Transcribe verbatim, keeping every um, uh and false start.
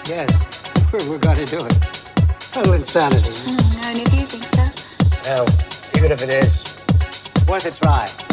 Yes, we're, we're going to do it. A little insanity. Mm, only do you think so? Well, even if it is, worth a try.